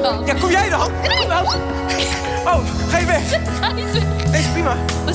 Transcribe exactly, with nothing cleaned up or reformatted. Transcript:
dan? Ja, kom jij dan? Nee. Oh, ga je weg? Ga niet weg. Nee, is prima.